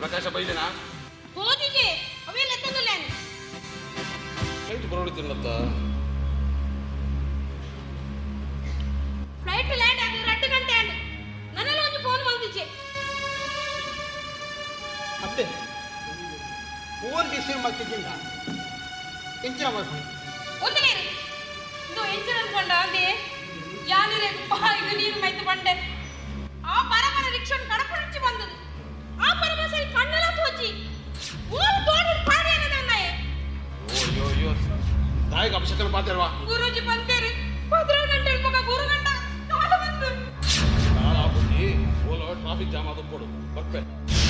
ಪ್ರಕಾಶ ಬೈದೇನಾ ಹೋದಿಗೆ ಅವೆಲ್ಲ ಎತ್ತದಿಲ್ಲ flight ಬರೋಡಿತಿಲ್ಲತ್ತ flight land ಆಗಿ 2 ಗಂಟೆ ಆಂಡ್ ನನ್ನೆಲ್ಲ ಒಂದು ಫೋನ್ ಬಂದಿದ್ದೆ ಅತ್ತೆ ಫೋನ್ ರಿಸೀವ್ ಮಾಡ್ತಿದ್ದಿಲ್ಲ ಎಂಚಿನ ಮಾಡ್ಕೊಂಡು ಒಂದೇ ಇದು ಎಂಚಿನ ಅನ್ಕೊಂಡ ಅದೇ ಯಾನಿರೆ ಇದು ನೀರು ಮೈತು ಬಂಡೆ ಆ ಪರಮರ ರಿಕ್ಷನ್ ಕಡಪಡಿಸಿ ಬಂದದು ಆ ಪರಮ ಸರಿ ಕಣ್ಣೆಲ್ಲ ತೋಚಿ ಓಲ್ ತೋಡಿ ಪಾಡಿ ಅನ್ನದನ್ನಾಯೆ ಅಯ್ಯೋ ತಾಯಿಗೆ ಅಭಿಷೇಕನ ಪಾತಿರವಾ ಗುರುಜಿ ಬಂತೇರಿ 15 ಗಂಟೆ ಮಗ ಗುರು ಗಂಟ ಕಾಲ ಬಂತು ನಾಳೆ ಆಗ್ಬಿಟ್ಟು ಓಲೋ ಟ್ರಾಫಿಕ್ ಜಾಮ್ ಆದ ಕೊಡು ಬರ್ಪೆ